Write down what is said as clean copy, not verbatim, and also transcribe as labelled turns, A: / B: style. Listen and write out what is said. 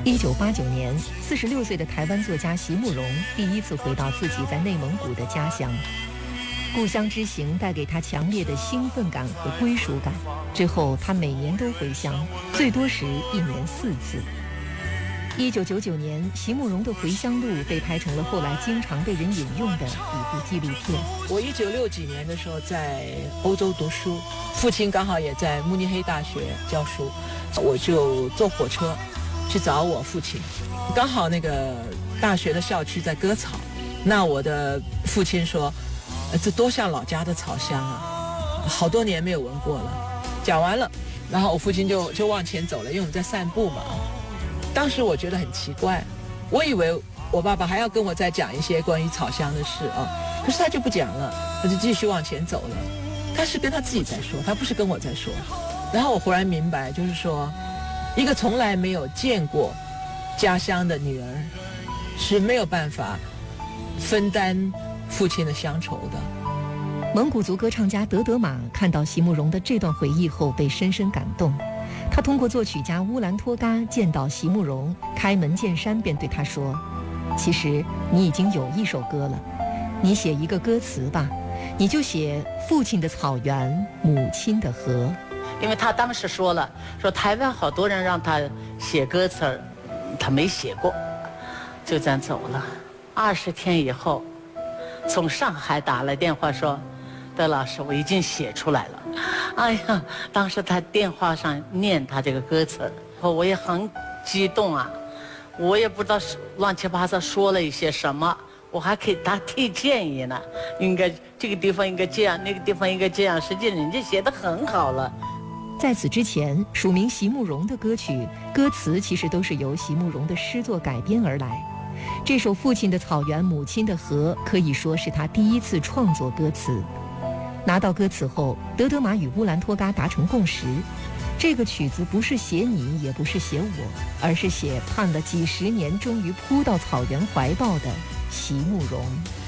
A: 1989年，46岁的台湾作家席慕容第一次回到自己在内蒙古的家乡。故乡之行带给他强烈的兴奋感和归属感。之后，他每年都回乡，最多时1年4次。1999年，席慕容的回乡录被拍成了后来经常被人引用的一部纪录片。
B: 我1960几年的时候在欧洲读书，父亲刚好也在慕尼黑大学教书，我就坐火车去找我父亲。刚好那个大学的校区在割草，那我的父亲说，这多像老家的草香啊，好多年没有闻过了。讲完了，然后我父亲就往前走了，因为我们在散步嘛。当时我觉得很奇怪，我以为我爸爸还要跟我再讲一些关于草香的事啊，可是他就不讲了，他就继续往前走了。他是跟他自己在说，他不是跟我在说。然后我忽然明白，就是说，一个从来没有见过家乡的女儿是没有办法分担父亲的乡愁的。
A: 蒙古族歌唱家德德玛看到席慕容的这段回忆后，被深深感动。他通过作曲家乌兰托嘎见到席慕容，开门见山便对他说：“其实你已经有一首歌了，你写一个歌词吧，你就写父亲的草原，母亲的河。”
C: 因为他当时说了，说台湾好多人让他写歌词，他没写过，就这样走了。20天以后，从上海打来电话说，德老师，我已经写出来了。哎呀，当时他电话上念他这个歌词，我也很激动啊，我也不知道乱七八糟说了一些什么，我还给他提建议呢，应该这个地方应该这样，那个地方应该这样，实际人家写得很好了。
A: 在此之前，署名席慕容的歌曲歌词其实都是由席慕容的诗作改编而来。这首《父亲的草原，母亲的河》可以说是他第一次创作歌词。拿到歌词后，德德玛与乌兰托嘎达成共识，这个曲子不是写你，也不是写我，而是写盼了几十年终于扑到草原怀抱的席慕容。